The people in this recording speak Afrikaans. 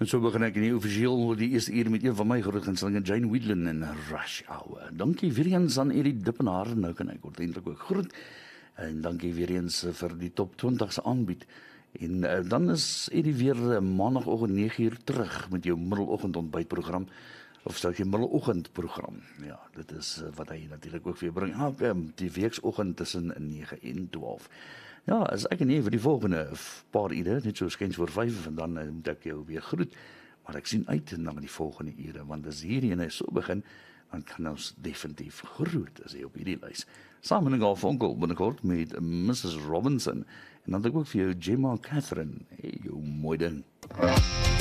En so begin ek nie offisieel die eerste uur met een van my grootgunstelinge Jane Wiedlin in Rush Hour. Dankie weer eens aan Eddie Dippenaar, nou kan ek ordentlik ook groet. En dankie weer eens vir die top 20 se aanbied. En dan is Eddie weer maandagoggend 9uur terug met jou middeloggend ontbytprogram. Of sal jy middeloggend-program. Ja, dit is wat hy natuurlik ook weer bring. Die weeksoggend tussen 9 en 12. Ja, as ek nie vir die volgende paar ure, net so skens voor 5, en dan moet ek jou weer groet. Maar ek sien uit na die volgende ure, want as hierdie ene so begin, dan kan ons definitief groet as jy op hierdie lys. Saam met 'n Garfunkel binnekort met Mrs. Robinson. En dan het ek ook vir jou Gemma Catherine. Hey, jou mooi ding.